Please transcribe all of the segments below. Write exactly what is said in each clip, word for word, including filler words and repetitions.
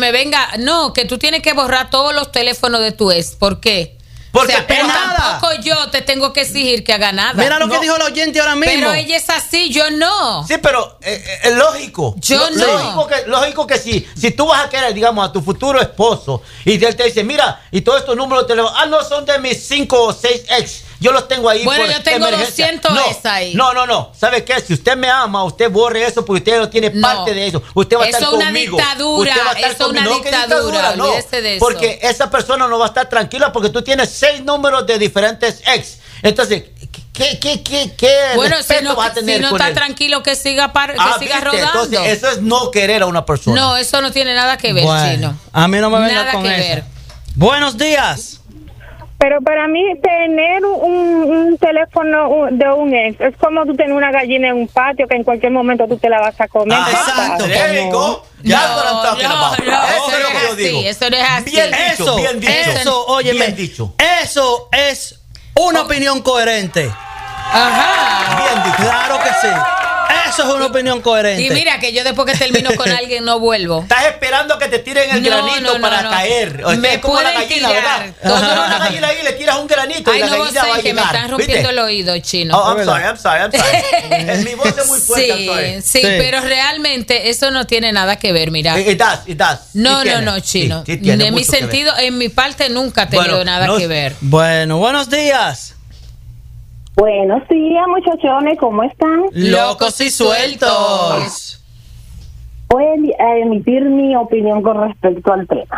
me venga, no, que tú tienes que borrar todos los teléfonos de tu ex. ¿Por qué? Porque o sea, pero nada. tampoco yo te tengo que exigir que haga nada. Mira lo No. que dijo la oyente ahora mismo. Pero ella es así, yo no. Sí, pero eh, eh, es lógico. Yo Lo- no. Lógico que, lógico que si, si tú vas a querer, digamos, a tu futuro esposo y él te dice, mira, y todos estos números de teléfono, ah, no, son de mis cinco o seis ex. Yo los tengo ahí. Bueno, por yo tengo emergencia. doscientos no, ex ahí. No, no, no. ¿Sabe qué? Si usted me ama, usted borre eso porque usted no tiene No. parte de eso. Usted va a Eso estar es una conmigo. dictadura, Usted va a estar eso es una conmigo. No, ¿qué dictadura? No, Olvídese de eso. porque esa persona no va a estar tranquila porque tú tienes seis números de diferentes ex. Entonces, ¿qué, qué, qué, qué Bueno, si respeto no, vas a tener si no con está él? tranquilo, que siga, par, que Ah, siga ¿viste? rodando. Entonces, eso es no querer a una persona. No, eso no tiene nada que ver, Bueno, Chino. a mí no me venga Nada con que eso. ver. Buenos días. Pero para mí tener un, un teléfono un- de un ex es como tú tener una gallina en un patio que en cualquier momento tú te la vas a comer. Ah, Exacto. there you go. That's what I'm talking no, about. no, Eso eso es lo no que es yo así, digo. eso no es así. Bien dicho, Eso, bien dicho. eso, óyeme, Bien dicho. eso es una opinión coherente. Ajá. Bien dicho. Claro que sí. Eso es una opinión coherente. Y mira que yo después que termino con alguien no vuelvo. Estás esperando que te tiren el No, granito no, no, para no. caer. O sea, Me es como la pueden gallina, tirar ¿verdad? todo. Tú tienes una gallina ahí, le tiras un granito Ay, y la no gallina va a sé, que me llegar. están rompiendo ¿Viste? el oído, Chino. Oh, I'm sorry, I'm sorry, I'm sorry. Es mi voz es muy fuerte, I'm Sí, sorry. sí, Sí. pero realmente eso no tiene nada que ver, mira. It does, it does. No, Sí no, tiene. no, Chino. Sí, sí tiene de mi mucho que ver. sentido, en mi parte nunca ha tenido Bueno, nada no- que ver. Bueno, buenos días. Buenos días, muchachones, ¿cómo están? Locos y sueltos. Voy a emitir mi opinión con respecto al tema.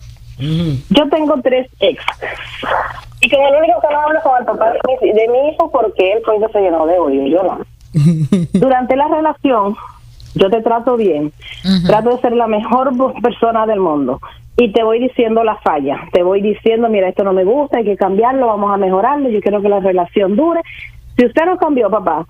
Yo tengo tres ex. Y con el único que no hablo con el papá de mi, de mi hijo porque él pues se llenó de odio, yo no. Durante la relación, yo te trato bien, Ujú. trato de ser la mejor persona del mundo y te voy diciendo la falla, te voy diciendo, mira, esto no me gusta, hay que cambiarlo, vamos a mejorarlo, yo quiero que la relación dure. Si usted no cambió, papá,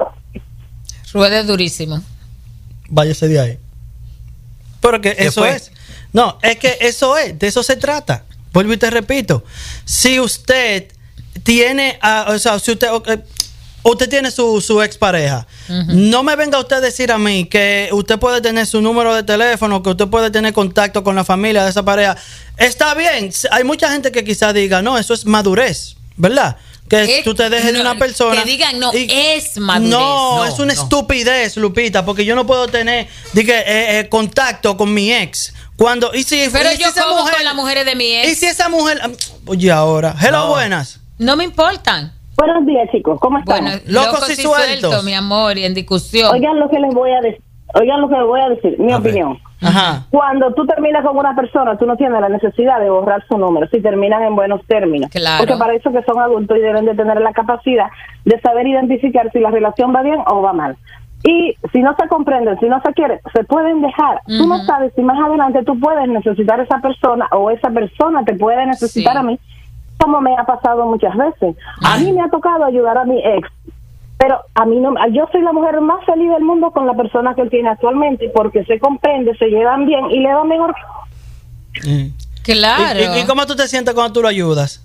Ruede durísimo. Váyase de ahí. Pero que eso fue? es. No, es que eso es, de eso se trata. Vuelvo y te repito. Si usted tiene, ah, o sea, si usted, ok, usted tiene su, su expareja, no me venga usted a decir a mí que usted puede tener su número de teléfono, que usted puede tener contacto con la familia de esa pareja. Está bien, hay mucha gente que quizás diga, no, eso es madurez, ¿verdad? Que Eh, tú te dejes de no, una persona. que digan, no, y- es madurez. No, No, es una no. estupidez, Lupita, porque yo no puedo tener dije, eh, eh, contacto con mi ex. Cuando, y si, Pero y si yo esa como mujer- con las mujeres de mi Y ex. si esa mujer. Oye, ahora. Hello, No. buenas. No me importan. buenos días, chicos, ¿cómo están? Bueno, Locos locos y y sueltos. sueltos, mi amor, y en discusión. Oigan lo que les voy a decir, oigan lo que les voy a decir, mi A ver. opinión. Ajá. Cuando tú terminas con una persona, tú no tienes la necesidad de borrar su número, si terminan en buenos términos. Claro. Porque para eso que son adultos y deben de tener la capacidad de saber identificar si la relación va bien o va mal. Y si no se comprenden, si no se quiere, se pueden dejar. Tú no Ujú. sabes si más adelante tú puedes necesitar a esa persona o esa persona te puede necesitar Sí. a mí, como me ha pasado muchas veces. A mí me ha tocado ayudar a mi ex. Pero a mí no, yo soy la mujer más feliz del mundo con la persona que él tiene actualmente porque se comprende, se llevan bien y le va mejor. Mm. Claro. ¿Y, y, y cómo tú te sientes cuando tú lo ayudas?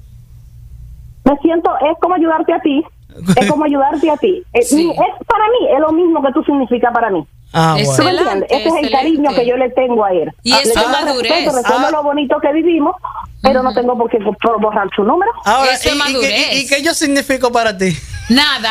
Me siento, es como ayudarte a ti, es como ayudarte a ti. Es, Sí. es para mí, es lo mismo que tú significas para mí. Ah, Es ¿Tú bueno. me entiendes? Ese es el excelente. cariño que yo le tengo a él. Y Le eso es tengo madurez. respeto, recuerdo Ah. lo bonito que vivimos, pero no tengo por qué por borrar su número. Ahora, Eso es y, y, madurez. qué- y- y qué yo significo para ti? Nada.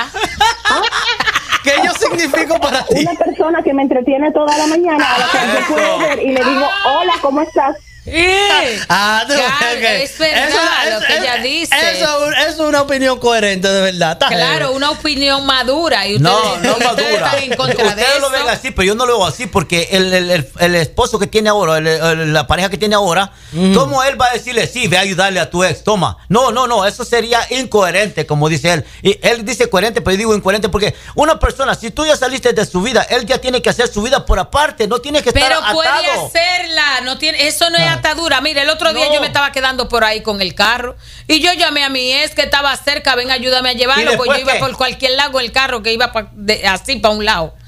¿Qué yo significo para ti? Una persona que me entretiene toda la mañana, a la que yo puedo ver y le digo, hola, ¿cómo estás? Ah, tú, Claro, ok. es verdad lo que ella dice. Eso, eso es una opinión coherente, de verdad. Está Claro, heavy. una opinión madura. Y ustedes, No, no ustedes madura. están en contra de Ustedes lo eso. ven así, pero yo no lo veo así porque el, el, el, el esposo que tiene ahora, el- el- la pareja que tiene ahora, ¿cómo él va a decirle, sí, ve a ayudarle a tu ex, toma? No, no, no, eso sería incoherente, como dice él. Y él dice coherente, pero yo digo incoherente porque una persona, si tú ya saliste de su vida, él ya tiene que hacer su vida por aparte, no tiene que estar Pero atado. puede hacerla, no tiene, eso no es atadura. Mire, el otro día No. yo me estaba quedando por ahí con el carro y yo llamé a mi ex que estaba cerca, ven, ayúdame a llevarlo, ¿Y pues yo después iba qué? por cualquier lado el carro que iba pa- de- así para un lado.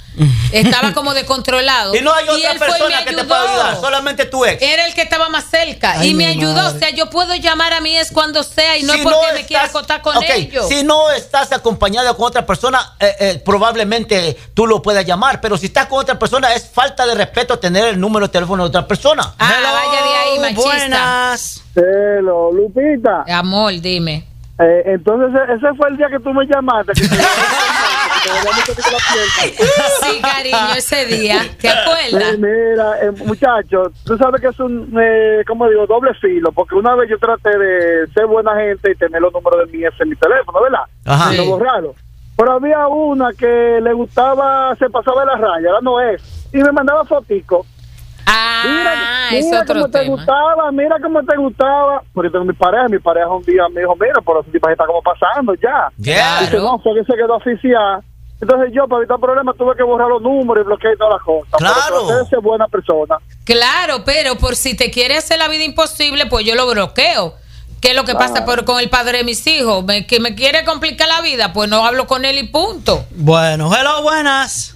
estaba como descontrolado. Y no hay Y otra él fue y persona me que te pueda ayudó. ayudar, solamente tu ex. Era el que estaba más cerca Ay, y me mi ayudó. madre. O sea, yo puedo llamar a mi ex cuando sea y no Si es porque no me quiera estás- acostar con ok, ellos. Si no estás acompañada con otra persona, eh, eh, probablemente tú lo puedas llamar. Pero si estás con otra persona, es falta de respeto tener el número de teléfono de otra persona. Ah, Hello, vaya de ahí, machista. Buenas. Hello, Lupita. Amor, dime. Eh, entonces ese, ese fue el día que tú me llamaste. Que te, que te volví a meter con la pierna. Sí, cariño, ese día. ¿Te Eh, acuerdas? mira, eh, muchacho, tú sabes que es un, eh, como digo, doble filo, porque una vez yo traté de ser buena gente y tener los números de mi ex en mi teléfono, ¿verdad? Ajá. Y no Sí. borrarlo. Pero había una que le gustaba, se pasaba de la raya, ahora no es, y me mandaba fotico. Ah, Mira, es mira otro cómo te tema. gustaba, mira cómo te gustaba. Porque yo tengo mi pareja, mi pareja un día me dijo, mira, pero ese tipo se está como pasando ya. Yeah. Dice, no, fue que se quedó asfixiada. Entonces yo, para evitar problemas, tuve que borrar los números y bloquear todas las cosas. Claro. Pero traté de ser buena persona. Claro, pero por si te quiere hacer la vida imposible, pues yo lo bloqueo. ¿Qué es lo que pasa por, con el padre de mis hijos? Me, que me quiere complicar la vida, pues no hablo con él y punto. Bueno, hello, buenas.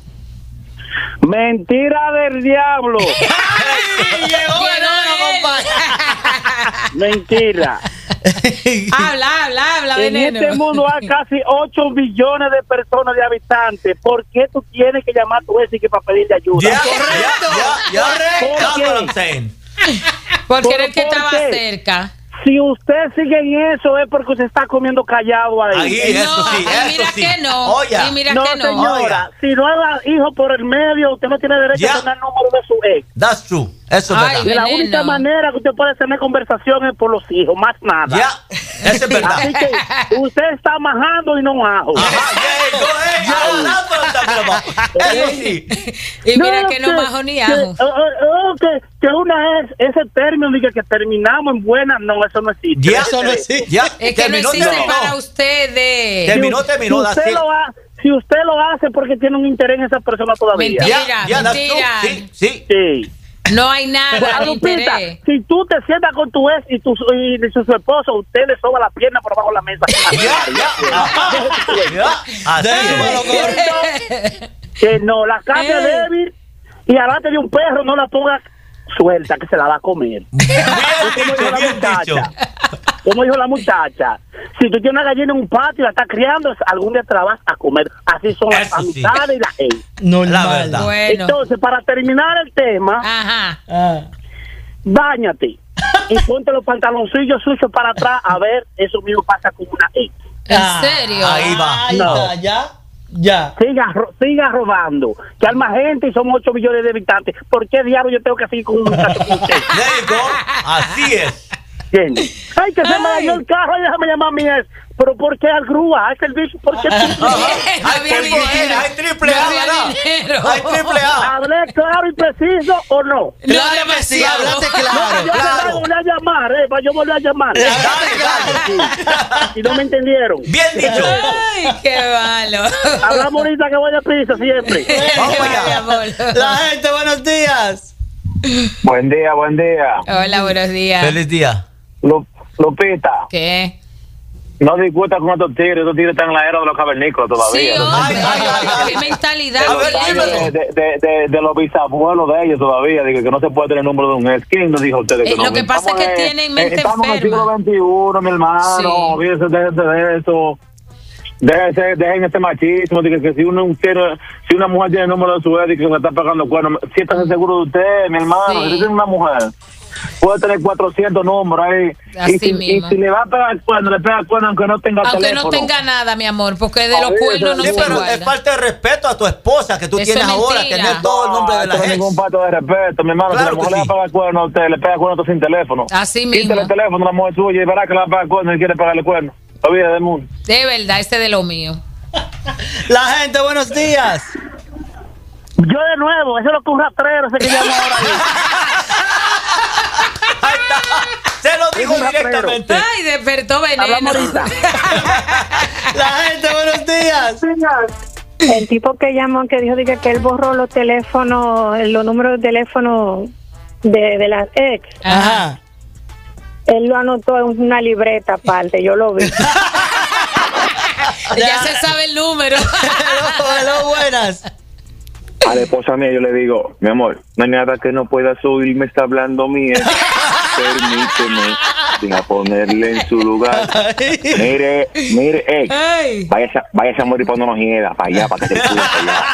Mentira del diablo. Llegó Veneno, Mentira. Habla, habla, habla, En veneno. este mundo hay casi ocho billones de personas, de habitantes. ¿Por qué tú tienes que llamar a tu ex y que para pedirle ayuda? Yeah, yeah, yeah, yeah. That's ¿Por what qué? I'm saying. Porque era el que ¿Por estaba qué? cerca. Si usted sigue en eso es porque usted está comiendo callado ahí. Ahí, eso no, sí, y eso mira sí. que no. Oye, y mira No, que no. señora, Oiga. si no hay hijo por el medio, usted no tiene derecho Ya. a tener el número de su ex. that's true. Eso es Ay, Y verdad. la Veneno. única manera que usted puede tener conversación es por los hijos, más nada. Ya, eso es verdad. Así que usted está majando y no ajo. Ajá, yeah, go ahead. Yeah, that's what I'm talking about. Eso sí. Y mira que no bajo ni que, ajo. oh, oh, oh, que, que una es ese término diga que terminamos en buena, no, eso no existe. Ya, Eso no existe. ya. Es que no Terminó, existe terminó. para ustedes. Terminó, terminó. Si that's usted, it. lo ha- si usted lo hace porque tiene un interés en esa persona todavía. Mentira. Ya, ya, that's true. mentira. Sí, sí. Sí. No hay nada Bueno, de Lupita, interés. si tú te sientas con tu ex y tu, y su, su esposo, usted le soba la pierna por abajo de la mesa. Ya, ya. Ajá. Ya. Así Déjalo, es. corre. Que no, la cambie Eh. débil y alante de un perro, no la ponga suelta, que se la va a comer. Bien Como dicho, dijo la bien dicho. muchacha. Como dijo la muchacha, si tú tienes una gallina en un patio y la estás criando, algún día te la vas a comer. Así son las Eso sí. amistades y las ex. Normal. La verdad. Bueno. Entonces, para terminar el tema, Ajá. Ah. báñate y ponte los pantaloncillos sucios para atrás. A ver, eso mismo pasa con una ex. ¿En Ah, serio? Ahí va. Ahí No. está, ya. Ya. Siga, ro- siga robando. Que hay más gente y somos ocho millones de habitantes. ¿Por qué diablo yo tengo que seguir con un muchacho como usted? There you go. Así es. ¿Entiendes? Ay, que se me dañó el carro y déjame llamar a mi ex. ¿Pero por qué al grúa? ¿Hay servicio? ¿Por qué? Ajá. No Hay había triple dinero. A, hay triple No A, había ¿verdad? dinero. Hay triple A. ¿Hablé claro y preciso o no? No, Claro que sí, demasiado. hablaste No, claro. yo claro. te volví a llamar, eh, para yo volver a llamar. Dale, dale. Y no me entendieron. Bien dicho. Ay, qué malo. Hablamos ahorita que voy a prisa siempre. Vamos Qué allá. malo, amor. La gente, buenos días. Buen día, buen día. Hola, buenos días. Feliz día. Lu- Lupita, ¿Qué? no discutas con estos tigres. Estos tigres están en la era de los cavernícolas Sí, todavía. ¿no? hombre. Ay, ay, ay, ay. Qué mentalidad A ver, tiene. dímelo. de, de, de, de- de los bisabuelos de ellos todavía, digo que no se puede tener el número de un ex. ¿Quién nos dijo a ustedes que Eh, no? lo que pasa Estamos es que en- tienen mente Estamos en el enferma. siglo veintiuno, mi hermano. Sí. Olvídense de, de eso. Dejen, dejen este machismo, de que, que si uno quiere, si una mujer tiene el número de su ex y que me está pagando cuernos, siéntase seguro de usted, mi hermano. Sí. Si tiene una mujer, puede tener cuatrocientos números ahí. Así y, si, y mismo. si le va a pegar el cuerno, le pega el cuerno aunque no tenga Aunque teléfono. no tenga nada, mi amor, porque de los Oye, cuernos no Sí, se pero guarda. es falta de respeto a tu esposa que tú Eso tienes es ahora, mentira. tener todo el nombre de No, la eso no es ex. ningún pacto de respeto, mi hermano. Claro si la que mujer le va sí. a pagar cuerno a usted, le pega cuerno a usted sin teléfono. Así Quítale mismo. el teléfono a la mujer suya y verá que le va a pagar cuerno y quiere pagarle cuerno. La vida del mundo. De verdad, ese de lo mío. La gente, buenos días. Yo de nuevo, eso es lo que un rastrero se que llama ahora ahí. Ahí está. Se lo digo Es un rapero. directamente. Ay, despertó veneno. Hablamos ahorita. La gente, buenos días. El tipo que llamó, que dijo dije, que él borró los teléfonos, los números de teléfono de, de las ex, Ajá. él lo anotó en una libreta aparte, yo lo vi. Ya se sabe el número. Hello, hello, buenas. A la esposa mía yo le digo, mi amor, no hay nada que no puedas oír, me está hablando mía. Permíteme, sin a ponerle en su lugar. Mire, mire, eh, váyase, váyase a morir cuando nos hieda, para allá, para que se cuide, para allá.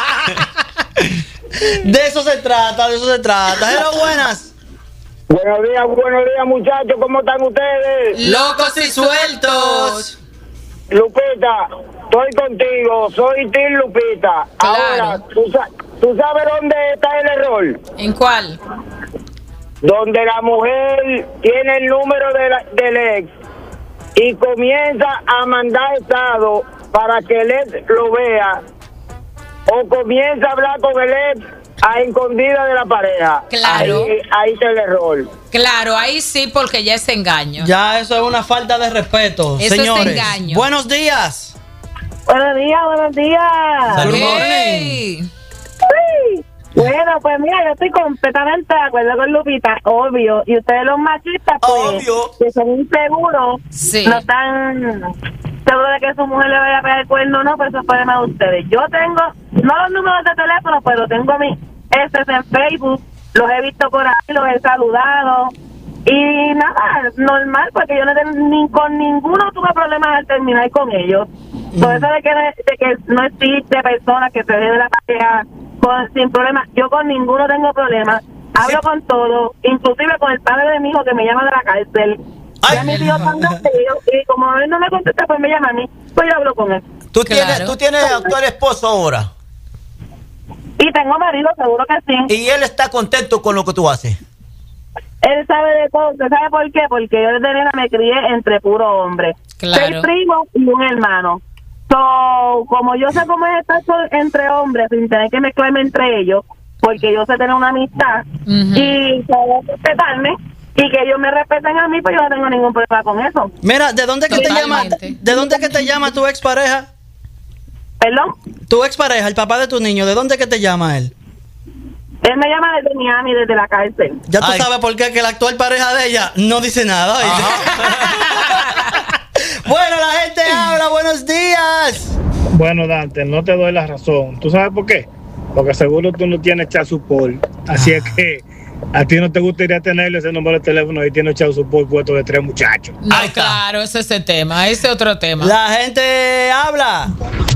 De eso se trata, de eso se trata. Hello, buenas. Buenos días, buenos días, muchachos, ¿cómo están ustedes? Locos y sueltos. Lupita, estoy contigo, soy Tim Lupita. Claro. Ahora, ¿tú, sa- ¿tú sabes dónde está el error? ¿En cuál? Donde la mujer tiene el número de la- del ex y comienza a mandar estado para que el ex lo vea, o comienza a hablar con el ex a escondida de la pareja. Claro. Ahí, ahí está el error. Claro, ahí sí, porque ya es engaño. Ya eso es una falta de respeto, Eso es señores. engaño. Buenos días. Buenos días, buenos días. Salud. Ey. Sí. Bueno, pues mira, yo estoy completamente de acuerdo con Lupita, obvio. Y ustedes los machistas, pues, Obvio. que son inseguros, Sí. no están seguros de que su mujer le vaya a pegar el cuerno, no, pues eso es problema de ustedes. Yo tengo, no los números de teléfono, pero tengo mis exes en Facebook, los he visto por ahí, los he saludado. Y nada, normal, porque yo no tengo ni con ninguno tuve problemas al terminar con ellos. Por eso de que, de que no existe persona que se dé de la pareja con, sin problemas. Yo con ninguno tengo problemas. Hablo Sí. con todo, inclusive con el padre de mi hijo que me llama de la cárcel. Ay. Ya mis hijos están grandes y, yo- y como él no me contesta, pues me llama a mí. Pues yo hablo con él. ¿Tú, Claro. tienes, ¿Tú tienes actual esposo ahora? Y tengo marido, seguro que sí. Y él está contento con lo que tú haces. Él sabe de todo. ¿Usted sabe por qué? Porque yo desde nena me crié entre puro hombre. Claro. Seis primos y un hermano. So, como yo sé cómo es estar sol- entre hombres sin tener que mezclarme entre ellos, porque yo sé tener una amistad Ujú. y saber respetarme y que ellos me respeten a mí, pues yo no tengo ningún problema con eso. Mira, ¿de dónde que te llama? Totalmente. ¿De dónde que te llama tu expareja? ¿Perdón? Tu expareja, el papá de tu niño, ¿de dónde que te llama él? Él me llama desde Miami, desde la cárcel. Ya tú Ay. sabes por qué que la actual pareja de ella no dice nada. ¿oíste? Bueno, la gente habla, buenos días. Bueno, Dante, no te doy la razón. ¿Tú sabes por qué? Porque seguro tú no tienes child support. Así es que a ti no te gustaría tenerle ese número de teléfono y tienes child support puesto de tres muchachos. No, Ahí está. claro, ese es el tema, ese es otro tema. La gente habla.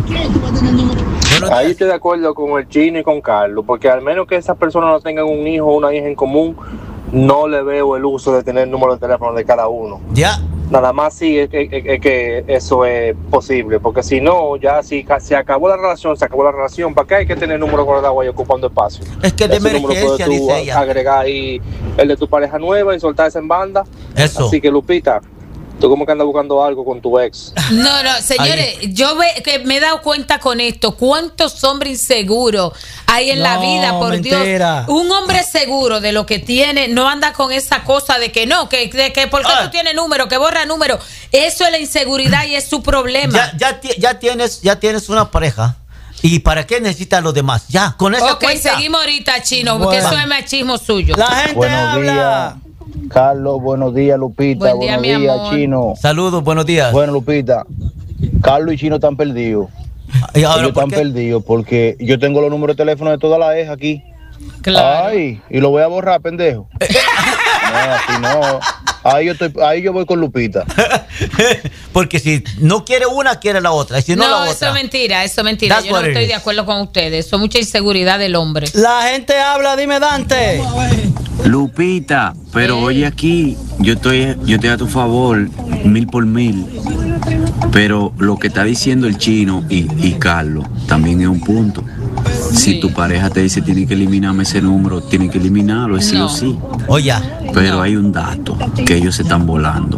Buenos Ahí días. estoy de acuerdo con el Chino y con Carlos, porque al menos que esas personas no tengan un hijo o una hija en común, no le veo el uso de tener el número de teléfono de cada uno. Ya. Nada más sí es, es- es que eso es posible, porque si no, ya si ca- se acabó la relación, se acabó la relación, ¿para qué hay que tener el número guardado ahí ocupando espacio? Es que de Ese número emergencia, puedes tú dice ella. agregar ahí el de tu pareja nueva y soltarse en banda. Eso. Así que Lupita, tú como que andas buscando algo con tu ex. No, no, señores, yo ve, que me he dado cuenta con esto, cuántos hombres inseguros hay en la No, vida, por mentira. Dios. Un hombre seguro de lo que tiene, no anda con esa cosa de que no, que, de que porque Ah. tú tienes número, que borra número. Eso es la inseguridad y es su problema. Ya, ya, ti- ya, tienes, ya tienes una pareja. ¿Y para qué necesitas los demás? Ya, con esa Ok, cuenta. seguimos ahorita, Chino, porque Bueno. eso es machismo suyo. La gente Buenos habla. días, Carlos. Buenos días, Lupita. Buen día, buenos mi días, amor. Chino. Saludos, buenos días. Bueno, Lupita, Carlos y Chino están perdidos. Y ahora, Ellos ¿por están qué? perdidos porque yo tengo los números de teléfono de todas las ex aquí. Claro. Ay, y lo voy a borrar, pendejo. No, así no. Ahí yo, estoy, ahí yo voy con Lupita. Porque si no quiere una, quiere la otra. Y si no, no, la eso otra. es mentira, eso es mentira. That's Yo no what it estoy is. de acuerdo con ustedes. Eso es mucha inseguridad del hombre. La gente habla, dime Dante. Lupita, pero oye aquí, yo estoy, yo estoy a tu favor, mil por mil. Pero lo que está diciendo el Chino y, y Carlos también es un punto. Si tu pareja te dice tiene que eliminarme ese número, tiene que eliminarlo, es sí No. o sí. Oye, Pero hay un dato que ellos se están volando.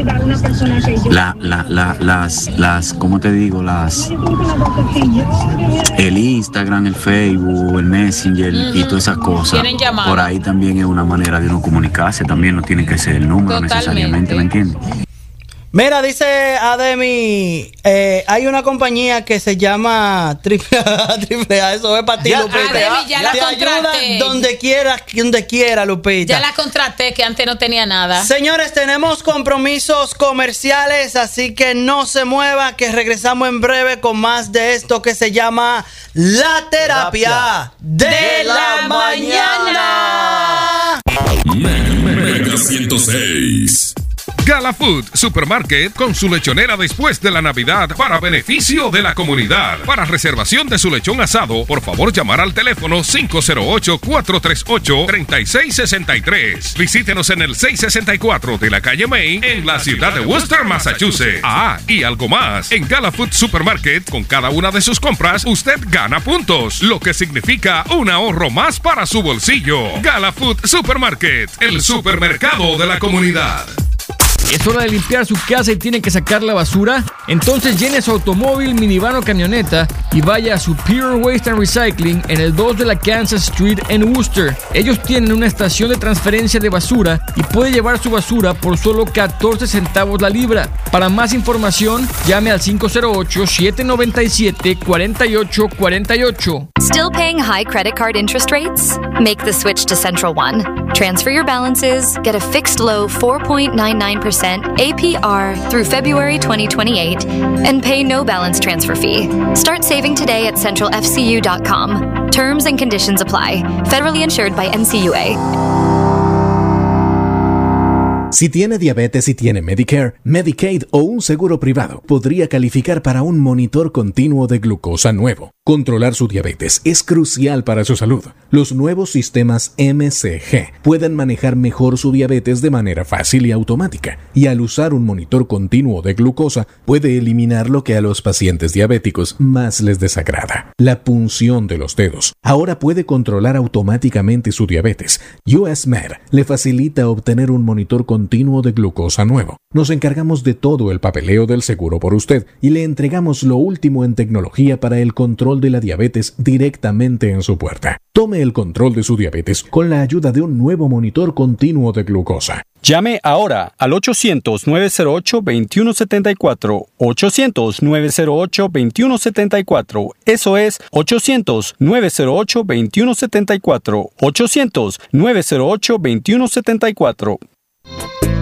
La, la, la, las, las, ¿cómo te digo? Las, el Instagram, el Facebook, el Messenger y todas esas cosas. Tienen llamada. Por ahí también es una manera de uno comunicarse. También no tiene que ser el número Totalmente. necesariamente, ¿me entiendes? Mira, dice Ademi, eh, hay una compañía que se llama Triple A, Triple A, eso es para ti, Ya, Lupita. Ademi, ya la Te ayuda contraté. donde quiera, donde quiera, Lupita. Ya la contraté, que antes no tenía nada. Señores, tenemos compromisos comerciales, así que no se mueva, que regresamos en breve con más de esto que se llama La Terapia de, de la, la Mañana. Mega ciento seis. Gala Food Supermarket con su lechonera después de la Navidad para beneficio de la comunidad. Para reservación de su lechón asado, por favor llamar al teléfono cinco cero ocho, cuatro tres ocho, tres seis seis tres. Visítenos en el seiscientos sesenta y cuatro de la calle Main en la ciudad de Worcester, Massachusetts. Ah, y algo más. En Gala Food Supermarket, con cada una de sus compras, usted gana puntos, lo que significa un ahorro más para su bolsillo. Gala Food Supermarket, el supermercado de la comunidad. ¿Es hora de limpiar su casa y tiene que sacar la basura? Entonces llene su automóvil, minivan o camioneta y vaya a Superior Waste and Recycling en el dos de la Kansas Street en Worcester. Ellos tienen una estación de transferencia de basura y puede llevar su basura por solo catorce centavos la libra. Para más información, llame al cinco cero ocho, siete nueve siete, cuatro ocho cuatro ocho. Still paying high credit card interest rates? Make the switch to Central One. Transfer your balances, get a fixed low four point nine nine percent A P R through February twenty twenty-eight and pay no balance transfer fee. Start saving today at central f c u dot com. Terms and conditions apply. Federally insured by N C U A. Si tiene diabetes y tiene Medicare, Medicaid o un seguro privado, podría calificar para un monitor continuo de glucosa nuevo. Controlar su diabetes es crucial para su salud. Los nuevos sistemas M C G pueden manejar mejor su diabetes de manera fácil y automática, y al usar un monitor continuo de glucosa puede eliminar lo que a los pacientes diabéticos más les desagrada: la punción de los dedos. Ahora puede controlar automáticamente su diabetes. U S Med le facilita obtener un monitor continuo de glucosa nuevo. Nos encargamos de todo el papeleo del seguro por usted y le entregamos lo último en tecnología para el control de la diabetes directamente en su puerta. Tome el control de su diabetes con la ayuda de un nuevo monitor continuo de glucosa. Llame ahora al ochocientos, nueve cero ocho, dos uno siete cuatro, ochocientos, nueve cero ocho, dos uno siete cuatro. Eso es ochocientos, nueve cero ocho, dos uno siete cuatro, ochocientos, nueve cero ocho, dos uno siete cuatro.